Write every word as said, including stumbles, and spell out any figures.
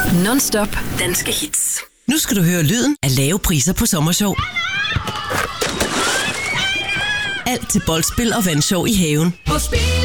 Non-stop danske hits. Nu skal du høre lyden af lave priser på Sommershow. Alt til boldspil og vandshow i haven.